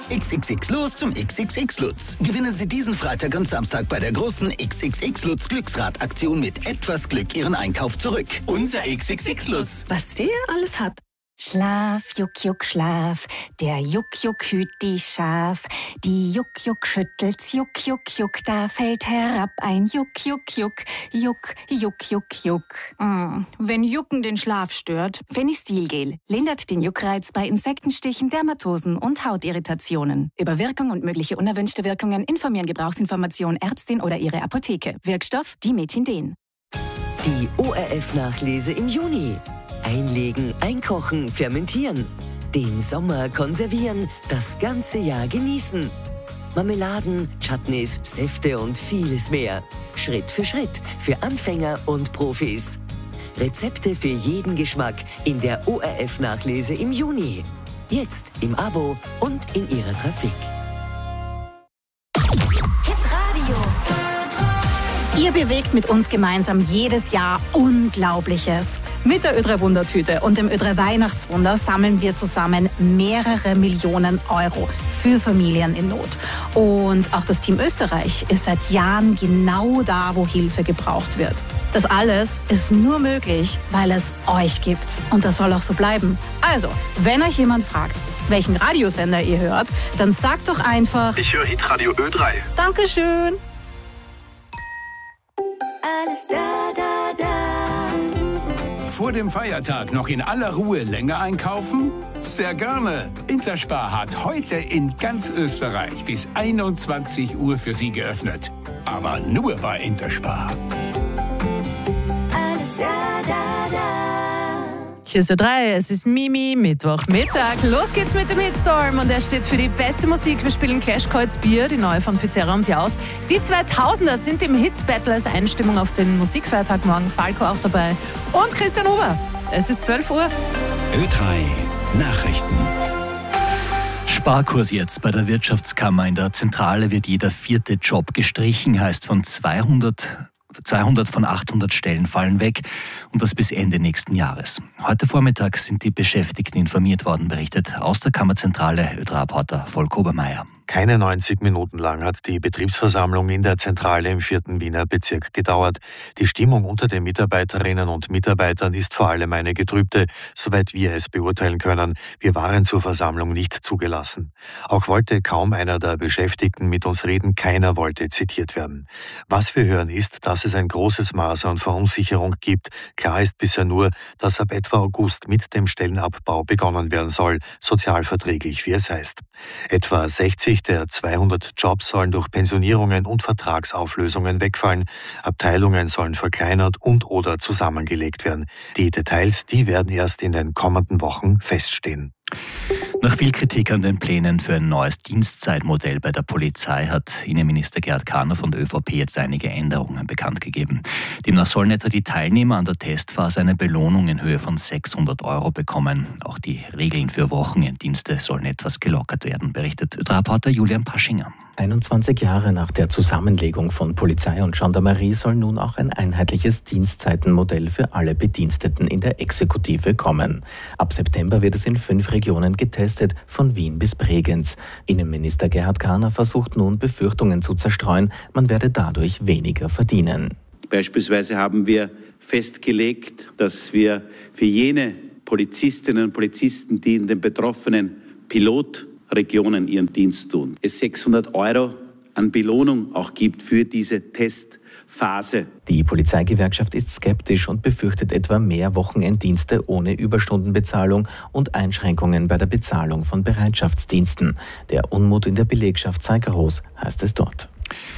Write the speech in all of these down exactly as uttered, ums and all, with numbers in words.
X X X los zum X X X Lutz. Gewinnen Sie diesen Freitag und Samstag bei der großen X X X Lutz Glücksrad-Aktion mit etwas Glück Ihren Einkauf zurück. Unser X X X Lutz. Was der alles hat. Schlaf, Juck, Juck, Schlaf, der Juck, Juck hüt die Schaf. Die Juck, Juck schüttelt's, Juck, Juck, Juck, da fällt herab ein Juck, Juck, Juck, Juck, Juck, Juck, Juck. Mm, wenn Jucken den Schlaf stört. Fenistilgel lindert den Juckreiz bei Insektenstichen, Dermatosen und Hautirritationen. Über Wirkung und mögliche unerwünschte Wirkungen informieren Gebrauchsinformation Ärztin oder ihre Apotheke. Wirkstoff Dimetindin. Die O R F-Nachlese im Juni. Einlegen, einkochen, fermentieren. Den Sommer konservieren, das ganze Jahr genießen. Marmeladen, Chutneys, Säfte und vieles mehr. Schritt für Schritt für Anfänger und Profis. Rezepte für jeden Geschmack in der O R F-Nachlese im Juni. Jetzt im Abo und in Ihrer Trafik. Hitradio. Ihr bewegt mit uns gemeinsam jedes Jahr Unglaubliches. Mit der Ö drei Wundertüte und dem Ö drei Weihnachtswunder sammeln wir zusammen mehrere Millionen Euro für Familien in Not. Und auch das Team Österreich ist seit Jahren genau da, wo Hilfe gebraucht wird. Das alles ist nur möglich, weil es euch gibt. Und das soll auch so bleiben. Also, wenn euch jemand fragt, welchen Radiosender ihr hört, dann sagt doch einfach: Ich höre Hitradio Ö drei. Dankeschön. Alles da, da, da. Vor dem Feiertag noch in aller Ruhe länger einkaufen? Sehr gerne. Interspar hat heute in ganz Österreich bis einundzwanzig Uhr für Sie geöffnet. Aber nur bei Interspar. Alles da, da, da. Hier ist Ö drei, es ist Mimi, Mittwochmittag. Los geht's mit dem Hitstorm und er steht für die beste Musik. Wir spielen Clash Kreuz Bier, die neue von Pizarra und Jaus. Die zweitausender sind im Hit-Battle als Einstimmung auf den Musikfeiertag morgen. Falco auch dabei und Christian Huber. Es ist zwölf Uhr. Ö drei Nachrichten. Sparkurs jetzt bei der Wirtschaftskammer. In der Zentrale wird jeder vierte Job gestrichen, heißt von zweihundert zweihundert von achthundert Stellen fallen weg und das bis Ende nächsten Jahres. Heute Vormittag sind die Beschäftigten informiert worden, berichtet aus der Kammerzentrale Ö drei Reporter Volker Obermeier. Keine neunzig Minuten lang hat die Betriebsversammlung in der Zentrale im vierten Wiener Bezirk gedauert. Die Stimmung unter den Mitarbeiterinnen und Mitarbeitern ist vor allem eine getrübte, soweit wir es beurteilen können. Wir waren zur Versammlung nicht zugelassen. Auch wollte kaum einer der Beschäftigten mit uns reden, keiner wollte zitiert werden. Was wir hören ist, dass es ein großes Maß an Verunsicherung gibt. Klar ist bisher nur, dass ab etwa August mit dem Stellenabbau begonnen werden soll, sozialverträglich wie es heißt. Etwa sechzig der zweihundert Jobs sollen durch Pensionierungen und Vertragsauflösungen wegfallen. Abteilungen sollen verkleinert und oder zusammengelegt werden. Die Details, die werden erst in den kommenden Wochen feststehen. Nach viel Kritik an den Plänen für ein neues Dienstzeitmodell bei der Polizei hat Innenminister Gerhard Karner von der ÖVP jetzt einige Änderungen bekannt gegeben. Demnach sollen etwa die Teilnehmer an der Testphase eine Belohnung in Höhe von sechshundert Euro bekommen. Auch die Regeln für Wochenenddienste sollen etwas gelockert werden, berichtet Ö drei Reporter Julian Paschinger. einundzwanzig Jahre nach der Zusammenlegung von Polizei und Gendarmerie soll nun auch ein einheitliches Dienstzeitenmodell für alle Bediensteten in der Exekutive kommen. Ab September wird es in fünf Regionen getestet, von Wien bis Bregenz. Innenminister Gerhard Karner versucht nun, Befürchtungen zu zerstreuen, man werde dadurch weniger verdienen. Beispielsweise haben wir festgelegt, dass wir für jene Polizistinnen und Polizisten, die in den betroffenen Pilotregionen ihren Dienst tun, es sechshundert Euro an Belohnung auch gibt für diese Testphase. Die Polizeigewerkschaft ist skeptisch und befürchtet etwa mehr Wochenenddienste ohne Überstundenbezahlung und Einschränkungen bei der Bezahlung von Bereitschaftsdiensten. Der Unmut in der Belegschaft sei groß, heißt es dort.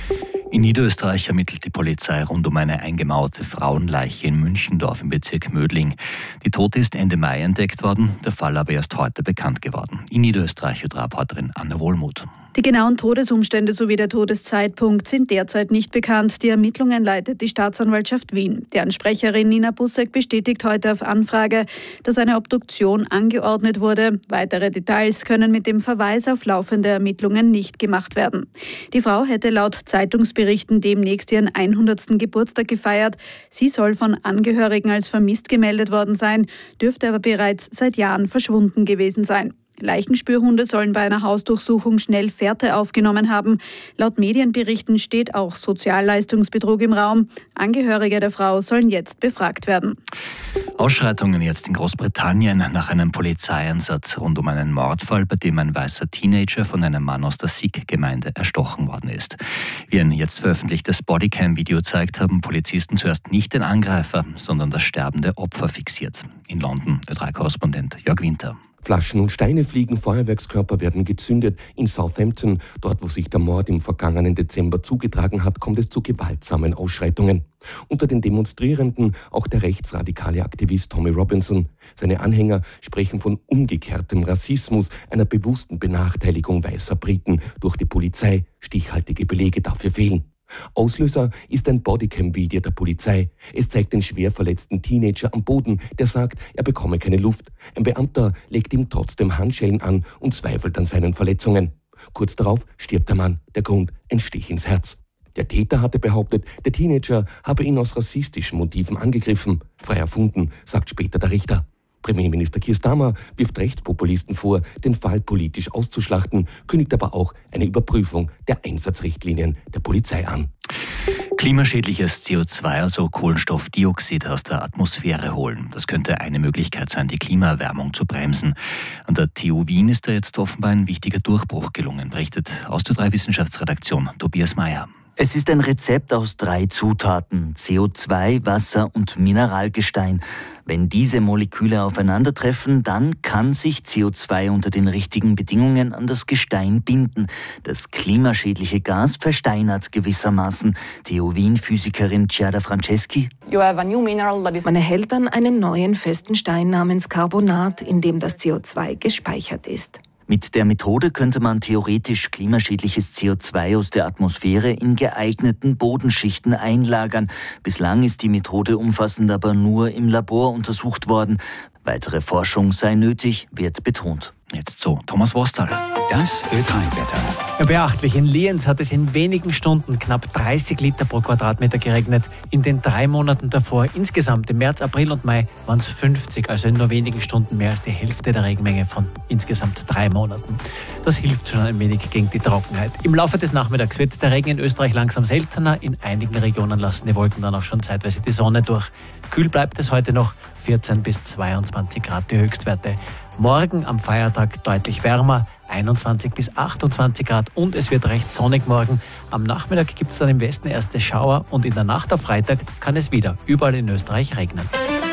In Niederösterreich ermittelt die Polizei rund um eine eingemauerte Frauenleiche in Münchendorf im Bezirk Mödling. Die Tote ist Ende Mai entdeckt worden, der Fall aber erst heute bekannt geworden. In Niederösterreich Ö drei Reporterin Anna Wohlmuth. Die genauen Todesumstände sowie der Todeszeitpunkt sind derzeit nicht bekannt. Die Ermittlungen leitet die Staatsanwaltschaft Wien. Deren Sprecherin Nina Bussek bestätigt heute auf Anfrage, dass eine Obduktion angeordnet wurde. Weitere Details können mit dem Verweis auf laufende Ermittlungen nicht gemacht werden. Die Frau hätte laut Zeitungsberichten demnächst ihren hundertsten Geburtstag gefeiert. Sie soll von Angehörigen als vermisst gemeldet worden sein, dürfte aber bereits seit Jahren verschwunden gewesen sein. Leichenspürhunde sollen bei einer Hausdurchsuchung schnell Fährte aufgenommen haben. Laut Medienberichten steht auch Sozialleistungsbetrug im Raum. Angehörige der Frau sollen jetzt befragt werden. Ausschreitungen jetzt in Großbritannien nach einem Polizeieinsatz rund um einen Mordfall, bei dem ein weißer Teenager von einem Mann aus der Sikh-Gemeinde erstochen worden ist. Wie ein jetzt veröffentlichtes Bodycam-Video zeigt, haben Polizisten zuerst nicht den Angreifer, sondern das sterbende Opfer fixiert. In London, Ö drei Korrespondent Jörg Winter. Flaschen und Steine fliegen, Feuerwerkskörper werden gezündet. In Southampton, dort wo sich der Mord im vergangenen Dezember zugetragen hat, kommt es zu gewaltsamen Ausschreitungen. Unter den Demonstrierenden auch der rechtsradikale Aktivist Tommy Robinson. Seine Anhänger sprechen von umgekehrtem Rassismus, einer bewussten Benachteiligung weißer Briten durch die Polizei. Stichhaltige Belege dafür fehlen. Auslöser ist ein Bodycam-Video der Polizei. Es zeigt den schwer verletzten Teenager am Boden, der sagt, er bekomme keine Luft. Ein Beamter legt ihm trotzdem Handschellen an und zweifelt an seinen Verletzungen. Kurz darauf stirbt der Mann. Der Grund: ein Stich ins Herz. Der Täter hatte behauptet, der Teenager habe ihn aus rassistischen Motiven angegriffen. Frei erfunden, sagt später der Richter. Premierminister Keir Starmer wirft Rechtspopulisten vor, den Fall politisch auszuschlachten, kündigt aber auch eine Überprüfung der Einsatzrichtlinien der Polizei an. Klimaschädliches C O zwei, also Kohlenstoffdioxid, aus der Atmosphäre holen. Das könnte eine Möglichkeit sein, die Klimaerwärmung zu bremsen. An der T U Wien ist da jetzt offenbar ein wichtiger Durchbruch gelungen, berichtet aus der drei Wissenschaftsredaktion Tobias Mayer. Es ist ein Rezept aus drei Zutaten: C O zwei, Wasser und Mineralgestein. Wenn diese Moleküle aufeinandertreffen, dann kann sich C O zwei unter den richtigen Bedingungen an das Gestein binden. Das klimaschädliche Gas versteinert gewissermaßen. T U Wien-Physikerin Giada Franceschi. Man erhält dann einen neuen festen Stein namens Carbonat, in dem das C O zwei gespeichert ist. Mit der Methode könnte man theoretisch klimaschädliches C O zwei aus der Atmosphäre in geeigneten Bodenschichten einlagern. Bislang ist die Methode umfassend aber nur im Labor untersucht worden. Weitere Forschung sei nötig, wird betont. Jetzt so, Thomas Wostal. Das Ö drei Wetter. Ja, beachtlich. In Lienz hat es in wenigen Stunden knapp dreißig Liter pro Quadratmeter geregnet. In den drei Monaten davor, insgesamt im März, April und Mai, waren es fünfzig, also in nur wenigen Stunden mehr als die Hälfte der Regenmenge von insgesamt drei Monaten. Das hilft schon ein wenig gegen die Trockenheit. Im Laufe des Nachmittags wird der Regen in Österreich langsam seltener. In einigen Regionen lassen die Wolken dann auch schon zeitweise die Sonne durch. Kühl bleibt es heute noch, vierzehn bis zweiundzwanzig Grad die Höchstwerte. Morgen am Feiertag deutlich wärmer, einundzwanzig bis achtundzwanzig Grad, und es wird recht sonnig morgen. Am Nachmittag gibt es dann im Westen erste Schauer und in der Nacht auf Freitag kann es wieder überall in Österreich regnen.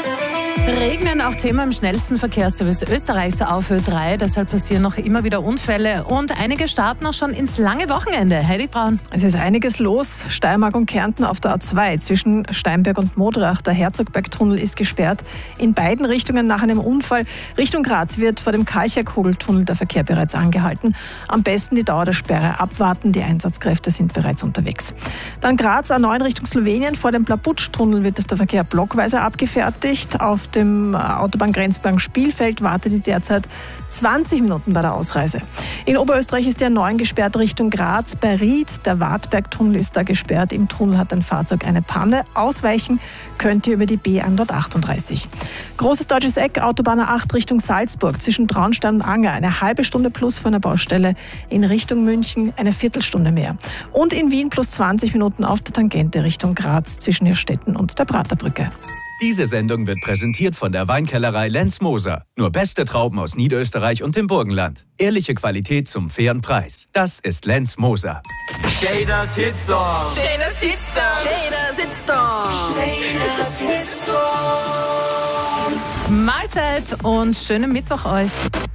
Regnen auch Thema im schnellsten Verkehrsservice Österreichs auf Ö drei. Deshalb passieren noch immer wieder Unfälle und einige starten auch schon ins lange Wochenende. Heidi Braun. Es ist einiges los. Steiermark und Kärnten auf der A zwei zwischen Steinberg und Modrach. Der Herzogbergtunnel ist gesperrt. In beiden Richtungen nach einem Unfall. Richtung Graz wird vor dem Kalcherkogeltunnel der Verkehr bereits angehalten. Am besten die Dauer der Sperre abwarten. Die Einsatzkräfte sind bereits unterwegs. Dann Graz A neun Richtung Slowenien. Vor dem Plaputsch-Tunnel wird der Verkehr blockweise abgefertigt. Auf dem Autobahngrenzübergang Spielfeld wartet die derzeit zwanzig Minuten bei der Ausreise. In Oberösterreich ist die A neun gesperrt Richtung Graz bei Ried. Der Wartbergtunnel ist da gesperrt. Im Tunnel hat ein Fahrzeug eine Panne. Ausweichen könnt ihr über die B hundertachtunddreißig. Großes Deutsches Eck, Autobahn A acht Richtung Salzburg zwischen Traunstein und Anger. Eine halbe Stunde plus vor einer Baustelle. In Richtung München eine Viertelstunde mehr. Und in Wien plus zwanzig Minuten auf der Tangente Richtung Graz zwischen Irrstetten und der Praterbrücke. Diese Sendung wird präsentiert von der Weinkellerei Lenz Moser. Nur beste Trauben aus Niederösterreich und dem Burgenland. Ehrliche Qualität zum fairen Preis. Das ist Lenz Moser. Shaders Hitstorm. Shaders Hitstorm. Shaders Hitstorm. Shaders Hitstorm. Mahlzeit und schönen Mittwoch euch.